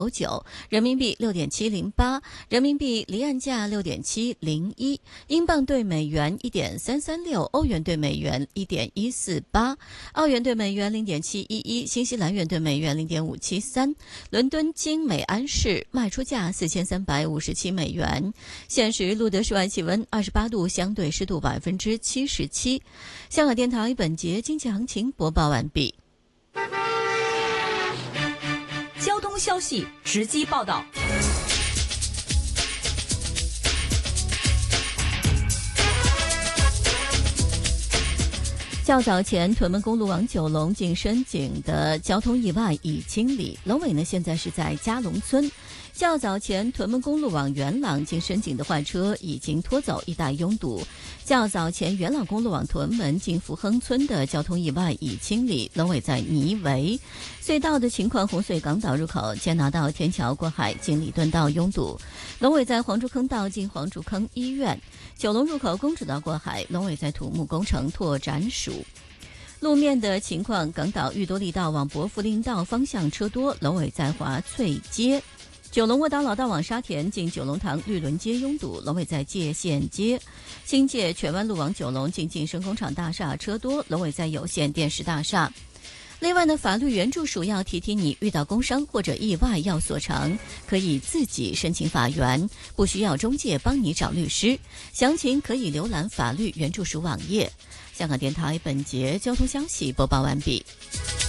9，人民币6.708，人民币离岸价6.701，英镑兑美元1.336，欧元兑美元1.148，澳元兑美元0.711，新西兰元兑美元0.573。伦敦金每安士卖出价4357美元。现时录得室外气温28度，相对湿度77%。香港电台本节经济行情播报完毕。 交通消息直击报道。 较早前屯门公路往九龙进深井的交通意外已清理，龙尾呢现在是在嘉龙村。较早前屯门公路往元朗进深井的坏车已经拖走，一带拥堵。较早前元朗公路往屯门进福亨村的交通意外已清理，龙尾在泥围。隧道的情况，红隧港岛入口加拿大天桥过海经理顿道拥堵，龙尾在黄竹坑道进黄竹坑医院。九龙入口公主道过海，龙尾在土木工程拓展署。路面的情况，港岛裕多利道往薄扶林道方向车多，龙尾在华翠街。九龙卧岛老道往沙田进九龙塘绿轮街拥堵，龙尾在界限街。新界荃湾路往九龙进晋升工厂大厦车多，龙尾在有线电视大厦。另外呢，法律援助署要提提你，遇到工伤或者意外要索偿，可以自己申请法援，不需要中介帮你找律师。详情可以浏览法律援助署网页。香港电台本节交通消息播报完毕。